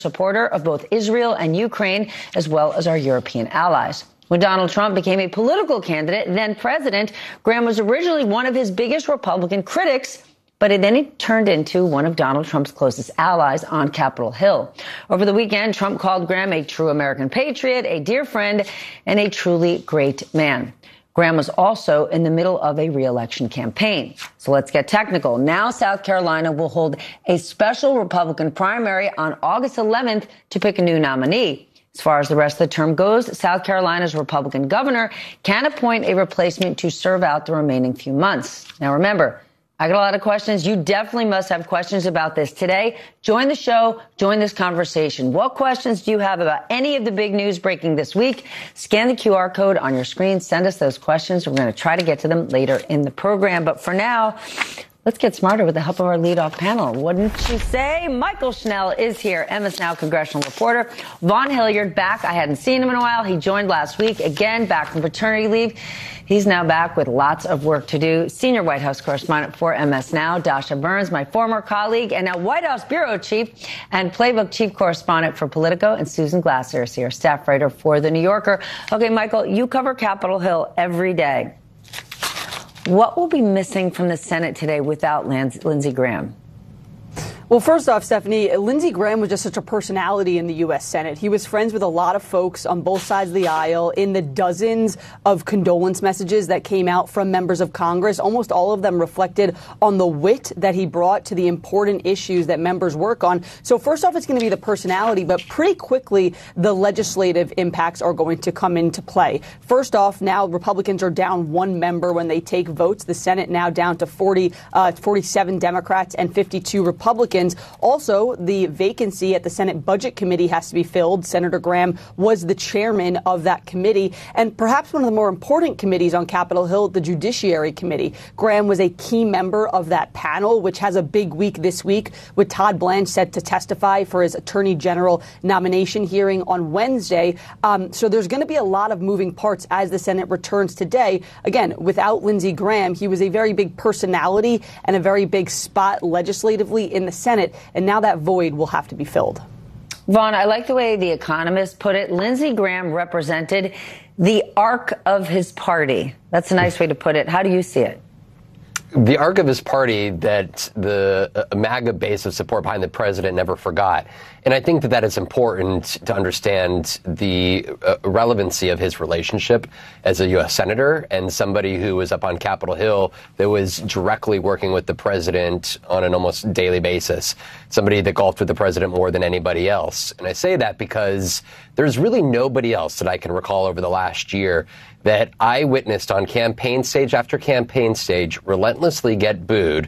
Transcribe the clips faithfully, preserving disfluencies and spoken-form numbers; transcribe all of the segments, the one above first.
supporter of both Israel and Ukraine, as well as our European allies. When Donald Trump became a political candidate, then president, Graham was originally one of his biggest Republican critics, but then he turned into one of Donald Trump's closest allies on Capitol Hill. Over the weekend, Trump called Graham a true American patriot, a dear friend, and a truly great man. Graham was also in the middle of a re-election campaign. So let's get technical. Now South Carolina will hold a special Republican primary on August eleventh to pick a new nominee. As far as the rest of the term goes, South Carolina's Republican governor can appoint a replacement to serve out the remaining few months. Now remember, I got a lot of questions. You definitely must have questions about this today. Join the show. Join this conversation. What questions do you have about any of the big news breaking this week? Scan the Q R code on your screen. Send us those questions. We're going to try to get to them later in the program. But for now, let's get smarter with the help of our leadoff panel. Wouldn't you say? Michael Schnell is here, M S Now congressional reporter. Vaughn Hilliard back. I hadn't seen him in a while. He joined last week. Again, back from paternity leave. He's now back with lots of work to do. Senior White House correspondent for M S Now, Dasha Burns, my former colleague, and now White House bureau chief and Playbook chief correspondent for Politico, and Susan Glasser is here, staff writer for The New Yorker. Okay, Michael, you cover Capitol Hill every day. What will be missing from the Senate today without Lindsey Graham? Well, first off, Stephanie, Lindsey Graham was just such a personality in the U S. Senate. He was friends with a lot of folks on both sides of the aisle. In the dozens of condolence messages that came out from members of Congress, almost all of them reflected on the wit that he brought to the important issues that members work on. So first off, it's going to be the personality, but pretty quickly, the legislative impacts are going to come into play. First off, now Republicans are down one member when they take votes. The Senate now down to forty, uh, forty-seven Democrats and fifty-two Republicans. Also, the vacancy at the Senate Budget Committee has to be filled. Senator Graham was the chairman of that committee. And perhaps one of the more important committees on Capitol Hill, the Judiciary Committee. Graham was a key member of that panel, which has a big week this week, with Todd Blanche set to testify for his Attorney General nomination hearing on Wednesday. Um, so there's going to be a lot of moving parts as the Senate returns today. Again, without Lindsey Graham, he was a very big personality and a very big spot legislatively in the Senate. And now that void will have to be filled. Vaughn, I like the way The Economist put it. Lindsey Graham represented the arc of his party. That's a nice way to put it. How do you see it? The arc of his party that the uh, MAGA base of support behind the president never forgot. And I think that that is important to understand the uh, relevancy of his relationship as a U S senator and somebody who was up on Capitol Hill that was directly working with the president on an almost daily basis, somebody that golfed with the president more than anybody else. And I say that because there's really nobody else that I can recall over the last year that I witnessed on campaign stage after campaign stage relentlessly get booed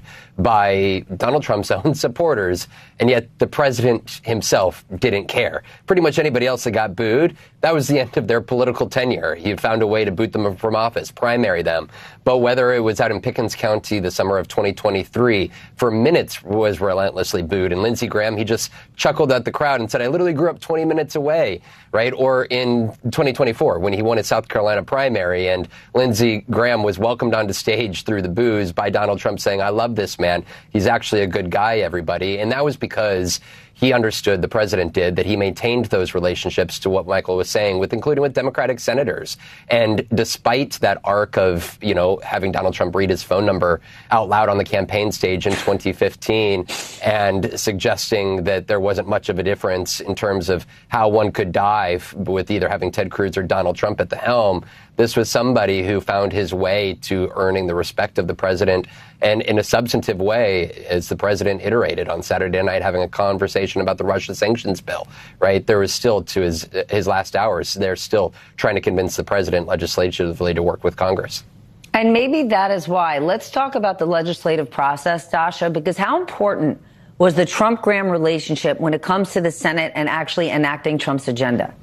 by Donald Trump's own supporters, and yet the president himself didn't care. Pretty much anybody else that got booed, that was the end of their political tenure. He found a way to boot them from office, primary them. But whether it was out in Pickens County the summer of twenty twenty-three, for minutes was relentlessly booed. And Lindsey Graham, he just chuckled at the crowd and said, I literally grew up twenty minutes away, right? Or in twenty twenty-four, when he won his South Carolina primary, and Lindsey Graham was welcomed onto stage through the boos by Donald Trump saying, I love this man. He's actually a good guy, everybody. And that was because he understood, the president did, that he maintained those relationships to what Michael was saying, with including with Democratic senators. And despite that arc of, you know, having Donald Trump read his phone number out loud on the campaign stage in twenty fifteen and suggesting that there wasn't much of a difference in terms of how one could die with either having Ted Cruz or Donald Trump at the helm, this was somebody who found his way to earning the respect of the president, and in a substantive way, as the president iterated on Saturday night, having a conversation about the Russia sanctions bill, right? There was still, to his his last hours, they're still trying to convince the president legislatively to work with Congress. And maybe that is why. Let's talk about the legislative process, Dasha, because how important was the Trump-Graham relationship when it comes to the Senate and actually enacting Trump's agenda?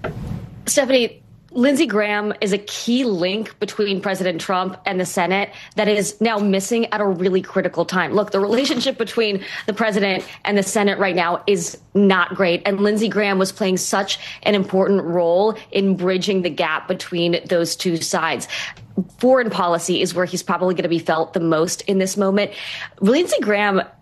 Stephanie, Lindsey Graham is a key link between President Trump and the Senate that is now missing at a really critical time. Look, the relationship between the president and the Senate right now is not great. And Lindsey Graham was playing such an important role in bridging the gap between those two sides. Foreign policy is where he's probably going to be felt the most in this moment. Lindsey Graham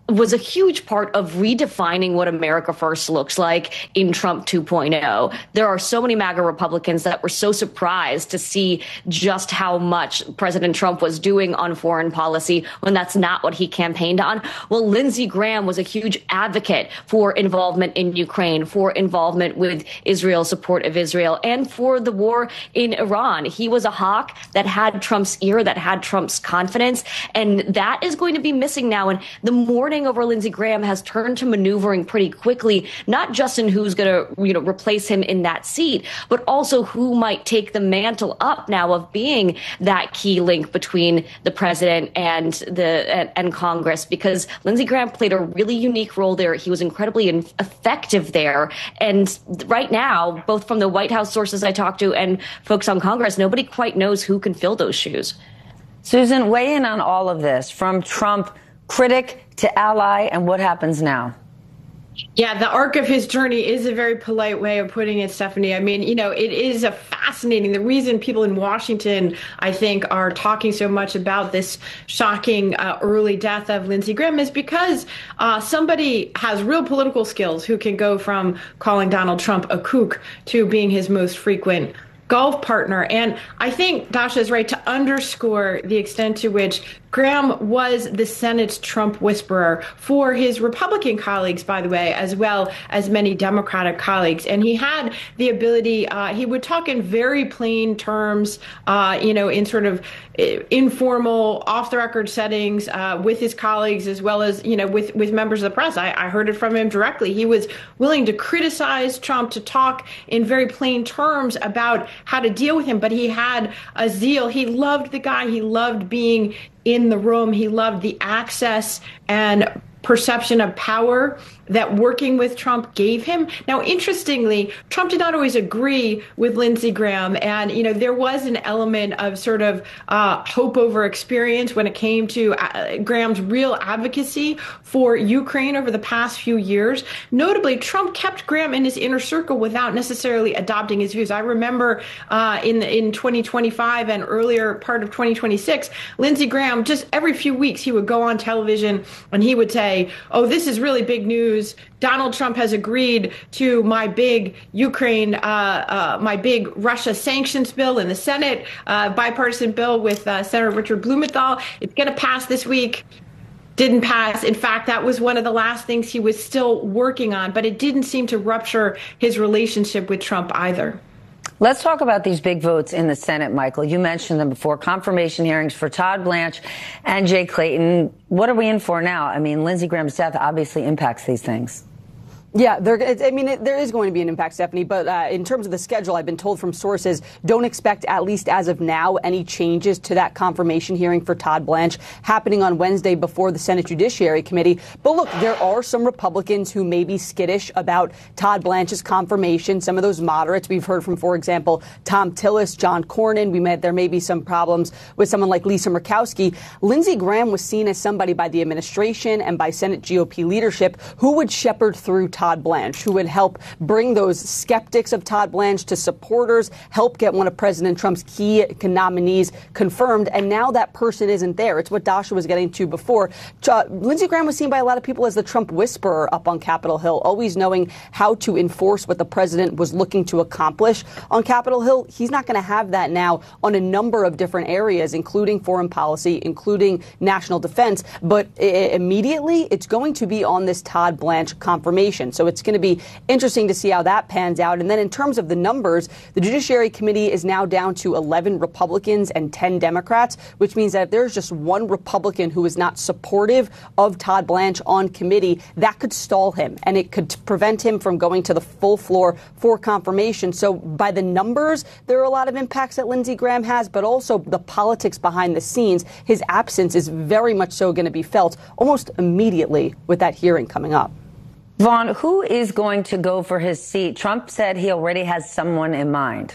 was a huge part of redefining what America First looks like in Trump two point oh. There are so many MAGA Republicans that were so surprised to see just how much President Trump was doing on foreign policy when that's not what he campaigned on. Well, Lindsey Graham was a huge advocate for involvement in Ukraine, for involvement with Israel, support of Israel, and for the war in Iran. He was a hawk that had Trump's ear, that had Trump's confidence, and that is going to be missing now. And the morning over Lindsey Graham has turned to maneuvering pretty quickly, not just in who's going to, you know, replace him in that seat, but also who might take the mantle up now of being that key link between the president and the and, and Congress, because Lindsey Graham played a really unique role there. He was incredibly in, effective there. And right now, both from the White House sources I talked to and folks on Congress, nobody quite knows who can fill those shoes. Susan, weigh in on all of this, from Trump critic to ally, and what happens now? Yeah, the arc of his journey is a very polite way of putting it, Stephanie. I mean, you know, it is a fascinating, the reason people in Washington, I think, are talking so much about this shocking uh, early death of Lindsey Graham is because uh, somebody has real political skills who can go from calling Donald Trump a kook to being his most frequent golf partner. And I think Dasha is right to underscore the extent to which Graham was the Senate's Trump whisperer for his Republican colleagues, by the way, as well as many Democratic colleagues. And he had the ability, uh, he would talk in very plain terms, uh, you know, in sort of informal, off-the-record settings uh, with his colleagues, as well as, you know, with, with members of the press. I, I heard it from him directly. He was willing to criticize Trump, to talk in very plain terms about how to deal with him. But he had a zeal. He loved the guy. He loved being in the room. He loved the access and perception of power that working with Trump gave him. Now, interestingly, Trump did not always agree with Lindsey Graham. And, you know, there was an element of sort of uh, hope over experience when it came to uh, Graham's real advocacy for Ukraine over the past few years. Notably, Trump kept Graham in his inner circle without necessarily adopting his views. I remember uh, in, in twenty twenty-five and earlier part of twenty twenty-six, Lindsey Graham, just every few weeks, he would go on television and he would say, oh, this is really big news. Donald Trump has agreed to my big Ukraine, uh, uh, my big Russia sanctions bill in the Senate, uh, bipartisan bill with uh, Senator Richard Blumenthal. It's going to pass this week. Didn't pass. In fact, that was one of the last things he was still working on, but it didn't seem to rupture his relationship with Trump either. Let's talk about these big votes in the Senate, Michael. You mentioned them before. Confirmation hearings for Todd Blanche and Jay Clayton. What are we in for now? I mean, Lindsey Graham's death obviously impacts these things. Yeah, there, I mean, it, there is going to be an impact, Stephanie, but uh, in terms of the schedule, I've been told from sources, don't expect, at least as of now, any changes to that confirmation hearing for Todd Blanche happening on Wednesday before the Senate Judiciary Committee. But look, there are some Republicans who may be skittish about Todd Blanche's confirmation. Some of those moderates we've heard from, for example, Tom Tillis, John Cornyn. We met, there may be some problems with someone like Lisa Murkowski. Lindsey Graham was seen as somebody by the administration and by Senate G O P leadership who would shepherd through Todd Blanche, who would help bring those skeptics of Todd Blanche to supporters, help get one of President Trump's key nominees confirmed. And now that person isn't there. It's what Dasha was getting to before. Uh, Lindsey Graham was seen by a lot of people as the Trump whisperer up on Capitol Hill, always knowing how to enforce what the president was looking to accomplish on Capitol Hill. He's not going to have that now on a number of different areas, including foreign policy, including national defense. But I- immediately, it's going to be on this Todd Blanche confirmation. So it's going to be interesting to see how that pans out. And then in terms of the numbers, the Judiciary Committee is now down to eleven Republicans and ten Democrats, which means that if there's just one Republican who is not supportive of Todd Blanche on committee, that could stall him and it could prevent him from going to the full floor for confirmation. So by the numbers, there are a lot of impacts that Lindsey Graham has, but also the politics behind the scenes. His absence is very much so going to be felt almost immediately with that hearing coming up. Vaughn, who is going to go for his seat? Trump said he already has someone in mind.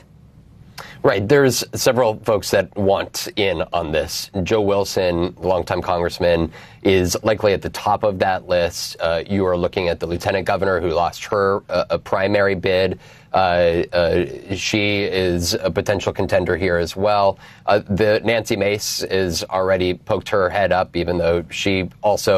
Right. There's several folks that want in on this. Joe Wilson, longtime congressman, is likely at the top of that list. Uh, you are looking at the lieutenant governor who lost her uh, a primary bid. Uh, uh, she is a potential contender here as well. Uh, the Nancy Mace has already poked her head up, even though she also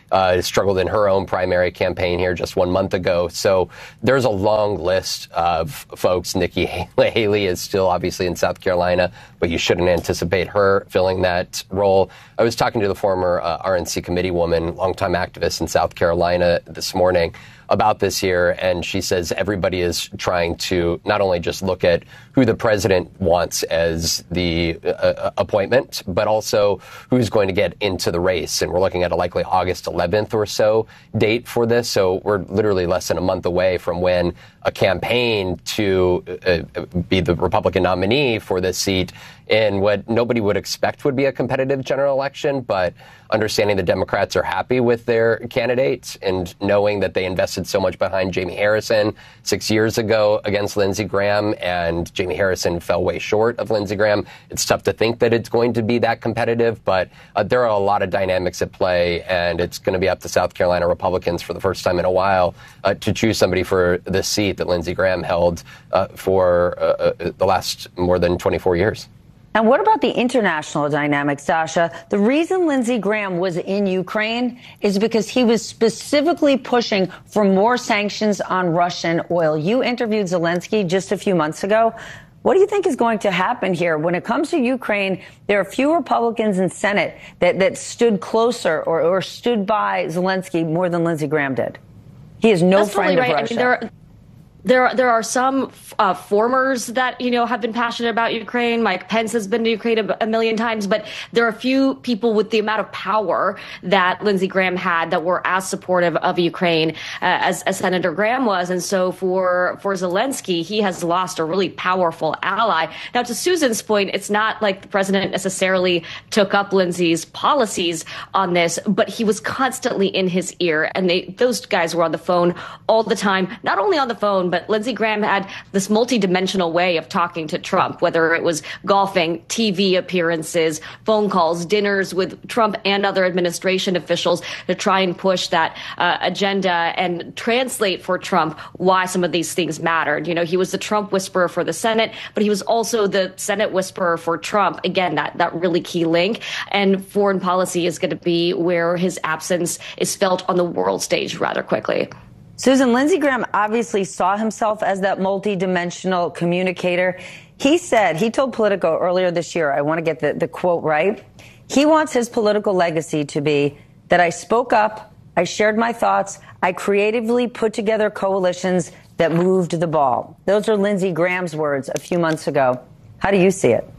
uh, struggled in her own primary campaign here just one month ago. So there's a long list of folks. Nikki Haley is still obviously in South Carolina, but you shouldn't anticipate her filling that role. I was talking to the former uh, R N C committee woman, longtime activist in South Carolina this morning about this here, and she says everybody is trying to not only just look at who the president wants as the uh, appointment, but also who's going to get into the race. And we're looking at a likely August eleventh or so date for this. So we're literally less than a month away from when a campaign to uh, be the Republican nominee for this seat in what nobody would expect would be a competitive general election, but understanding the Democrats are happy with their candidates and knowing that they invested so much behind Jamie Harrison six years ago against Lindsey Graham, and Jamie Harrison fell way short of Lindsey Graham. It's tough to think that it's going to be that competitive, but uh, there are a lot of dynamics at play, and it's going to be up to South Carolina Republicans for the first time in a while uh, to choose somebody for this seat that Lindsey Graham held uh, for uh, uh, the last more than twenty-four years. And what about the international dynamics, Dasha? The reason Lindsey Graham was in Ukraine is because he was specifically pushing for more sanctions on Russian oil. You interviewed Zelensky just a few months ago. What do you think is going to happen here? When it comes to Ukraine, there are few Republicans in Senate that, that stood closer or, or stood by Zelensky more than Lindsey Graham did. He is no That's friend totally right. of Russia. I mean, there are- There, there are some uh, formers that, you know, have been passionate about Ukraine. Mike Pence has been to Ukraine a, a million times, but there are a few people with the amount of power that Lindsey Graham had that were as supportive of Ukraine uh, as, as Senator Graham was. And so for, for Zelensky, he has lost a really powerful ally. Now, to Susan's point, it's not like the president necessarily took up Lindsey's policies on this, but he was constantly in his ear. And they, those guys were on the phone all the time, not only on the phone, but Lindsey Graham had this multidimensional way of talking to Trump, whether it was golfing, T V appearances, phone calls, dinners with Trump and other administration officials to try and push that uh, agenda and translate for Trump why some of these things mattered. You know, he was the Trump whisperer for the Senate, but he was also the Senate whisperer for Trump. Again, that, that really key link. And foreign policy is going to be where his absence is felt on the world stage rather quickly. Susan, Lindsey Graham obviously saw himself as that multidimensional communicator. He said, he told Politico earlier this year, I want to get the, the quote right, he wants his political legacy to be that I spoke up, I shared my thoughts, I creatively put together coalitions that moved the ball. Those are Lindsey Graham's words a few months ago. How do you see it?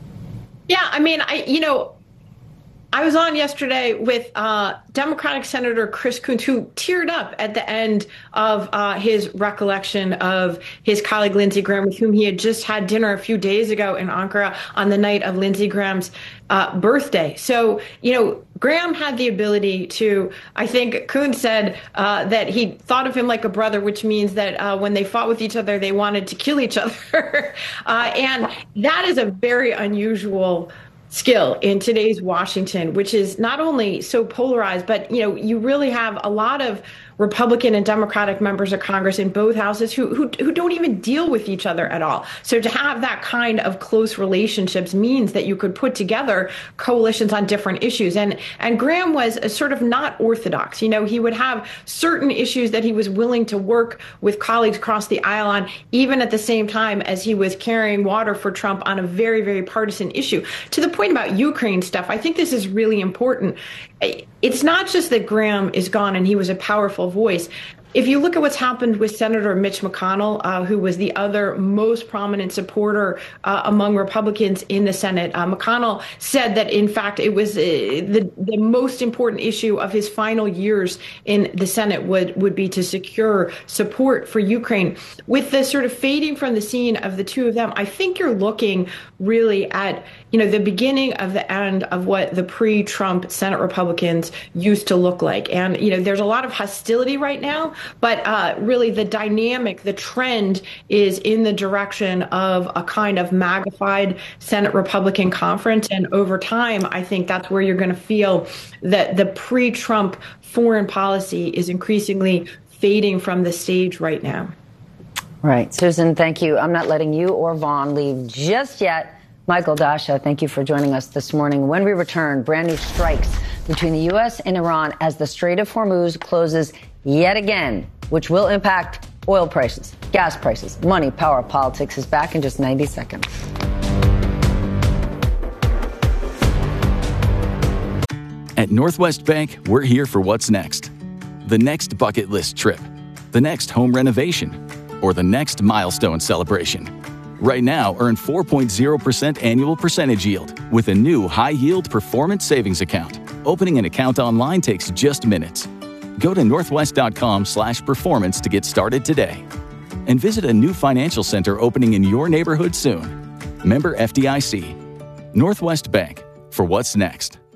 Yeah, I mean, I, you know, I was on yesterday with uh, Democratic Senator Chris Coons, who teared up at the end of uh, his recollection of his colleague Lindsey Graham, with whom he had just had dinner a few days ago in Ankara on the night of Lindsey Graham's uh, birthday. So, you know, Graham had the ability to, I think Coons said uh, that he thought of him like a brother, which means that uh, when they fought with each other, they wanted to kill each other. uh, and that is a very unusual skill in today's Washington, which is not only so polarized, but, you know, you really have a lot of Republican and Democratic members of Congress in both houses who, who who don't even deal with each other at all. So to have that kind of close relationships means that you could put together coalitions on different issues. And and Graham was a sort of not orthodox. You know, he would have certain issues that he was willing to work with colleagues across the aisle on, even at the same time as he was carrying water for Trump on a very, very partisan issue. To the point about Ukraine stuff, I think this is really important. It's not just that Graham is gone and he was a powerful voice. If you look at what's happened with Senator Mitch McConnell, uh, who was the other most prominent supporter uh, among Republicans in the Senate, uh, McConnell said that, in fact, it was uh, the, the most important issue of his final years in the Senate would, would be to secure support for Ukraine. With the sort of fading from the scene of the two of them, I think you're looking really at, you know, the beginning of the end of what the pre-Trump Senate Republicans used to look like. And, you know, there's a lot of hostility right now, but uh, really the dynamic, the trend is in the direction of a kind of magnified Senate Republican conference. And over time, I think that's where you're going to feel that the pre-Trump foreign policy is increasingly fading from the stage right now. Right. Susan, thank you. I'm not letting you or Vaughn leave just yet. Michael, Dasha, thank you for joining us this morning. When we return, brand new strikes between the U S and Iran as the Strait of Hormuz closes yet again, which will impact oil prices, gas prices, money, power, politics. Is back in just ninety seconds. At Northwest Bank, we're here for what's next. The next bucket list trip, the next home renovation, or the next milestone celebration. Right now, earn four point zero percent annual percentage yield with a new high-yield performance savings account. Opening an account online takes just minutes. Go to northwest.com slash performance to get started today. And visit a new financial center opening in your neighborhood soon. Member F D I C. Northwest Bank, for what's next.